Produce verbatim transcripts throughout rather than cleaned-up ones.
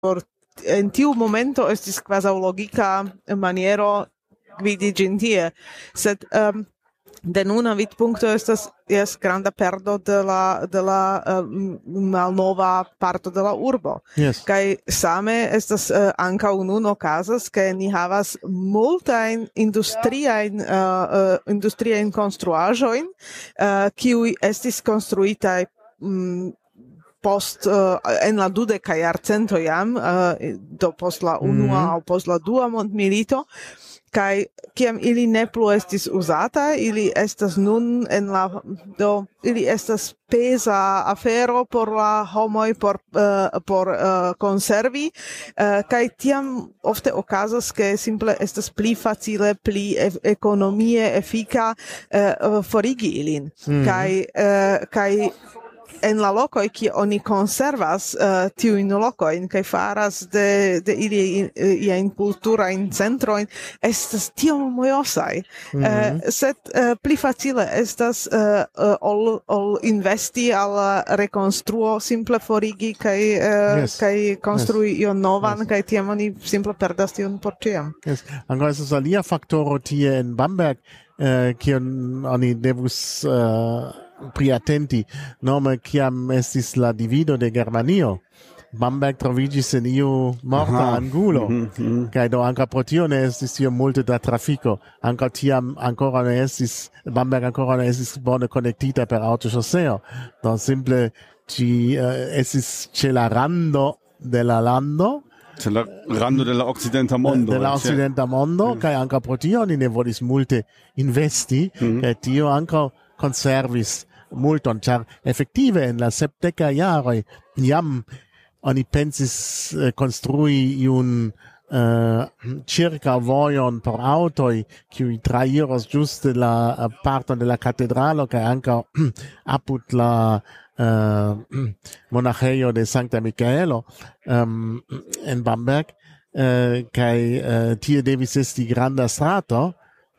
por en tiu momento estis quasi logika maniero gvidi ĝin tie, sed um, de nuna vidpunkto estas jes granda perdo de la de la uh, malnova parto de la urbo. Yes. Kaj same estas uh, ankaŭ nun okazas, ke ni havas multajn industriajn uh, uh, industriajn konstruaĵojn, uh, kiuj estis konstruitaj um, post uh, en la dudeka jarcento jam, uh, do post la unua aŭ mm. post la dua mondmilito. Kai kiam ili ne plu estis uzata, ili estas nun en la do ili estas peza afero por la homoj por uh, por uh, konservi, uh, kai tiam ofte okazas ke simple estas pli facile, pli e- ekonomie efika uh, forigi ilin. Mm. Kai uh, kai en la lokoj kie oni konservas uh, tiujn lokojn kaj faras de de ili iajn kulturajn centrojn estas tiom mojosaj. Mm-hmm. Uh, sed uh, pli facile estas uh, uh, ol, ol investi al rekonstruo, simple forigi kaj uh, yes. kaj konstrui yes. ion novan, yes. kaj tiam oni simple perdas tion por ĉiam. Yes. Ankaŭ estas alia faktoro tie en Bamberg, uh, kion oni devus uh, priatenti, nome kiam estis la divido de Germanio. Bamberg troviĝis en iu morta Aha. angulo, mm-hmm. kaj do ankaŭ pro tio ne estis tiom multe da trafiko. Ankaŭ tiam ankoraŭ ne estis, Bamberg ankoraŭ ne estis bone konektita per aŭtoŝoseo. Do simple ĝi uh, estis ĉe la rando de la lando, C'è la rando della occidenta mondo. Della occidenta mondo, kaj ankaŭ pro tio oni ne volis multe investi, mm-hmm. kaj tio ankaŭ konservis multon, ĉar efektive en la sepdeka jaroj jam oni pensis uh, konstrui iun uh, circa vojon por aŭtoj, kiuj trairos ĝuste la uh, parton de la katedralo kaj ankaŭ apud la uh, monaĥejo de Sankta Mikaelo um, en Bamberg, uh, kaj uh, tie devis esti granda strato,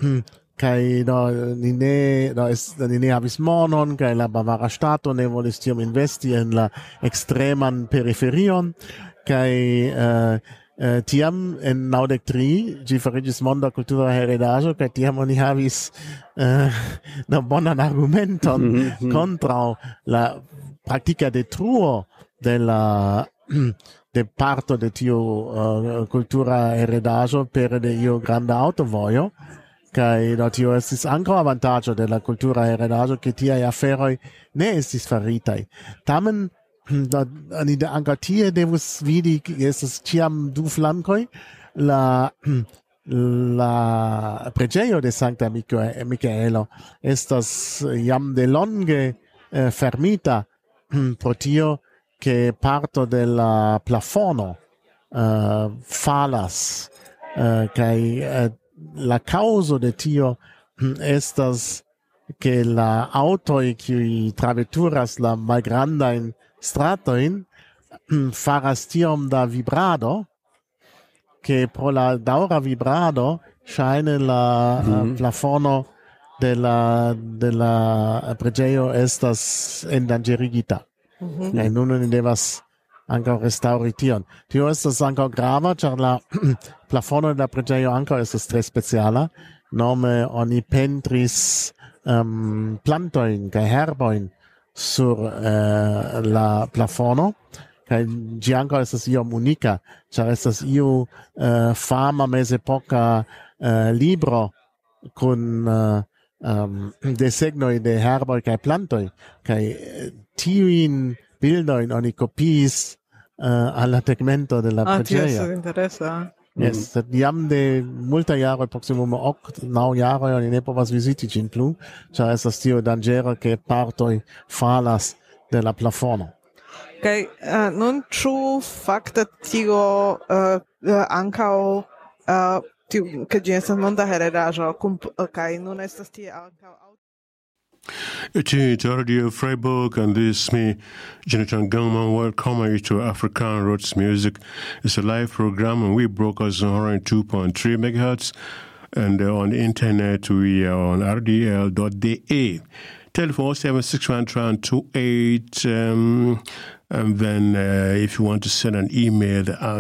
kai do ni ne do es ni ne havis monon, kai la bavara stato ne volis tiom investi en la ekstreman periferion, kai uh, uh, tiam en naŭdek tri ĝi fariĝis monda kultura heredaĵo, kaj tiam oni havis uh, no bonan argumenton mm-hmm. kontraŭ la praktika detruo de la de parto de tiu uh, kultura heredaĵo pere de iu granda aŭtovojo. Kai do tio estis ankaŭ avantaĝo de la kultura heredaĵo, ke tiaj aferoj ne estis faritaj. Tamen do oni ankaŭ tie devus vidi, estas ĉiam du flankoj. La la preĝejo de Sankta Mikaelo estas jam de longe eh, fermita pro tio, ke parto de la plafono uh, falas uh, kaj uh, la causo de tio estas que la autoi qui traveturas la malgrandajn stratojn faras tiom da vibrado, que pro la daŭra vibrado ŝajne la mm-hmm. plafono de la de la preĝejo estas endanĝerigita. Mm-hmm. Kaj nun oni devas ankaŭ restauri tion. Tio estas ankaŭ grava, ĉar la plafono de la preĝejo ankaŭ estas tre speciala. Nome oni pentris um, plantojn kaj herbojn sur uh, la plafono, kaj ĝi ankaŭ estas iom unika, ĉar estas iu uh, fama mezepoka uh, libro kun uh, um, desegnoj de herboj kaj plantoj, kaj tiujn bildojn oni kopiis uh, alla tegmento de la preĝejo. Ah, tio estas interesa. Yes, mm. sed jam de multa jaroj, proksimume ok, naŭ jaroj, oni ne povas viziti ĝin plu, ĉar estas tio danĝera, ke partoj falas de la plafono. Kaj uh, nun ĉu fakte tio uh, uh, ankaŭ uh, tiu, ke ĝi estas monda heredaĵo, kaj nun estas tie ankaŭ It is Radio Freiburg, and this is me, Jonathan Gangman. Welcome you to African Roots Music. It's a live program, and we broadcast on one hundred two point three megahertz, and uh, on the internet we are on r d l dot d a. Telephone seven six one two eight um, And then uh, if you want to send an email, the